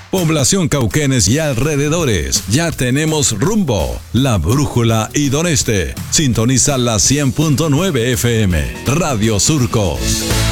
Población Cauquenes y alrededores. Ya tenemos rumbo. La Brújula y Doneste. Sintoniza la 100.9 FM. Radio Surcos.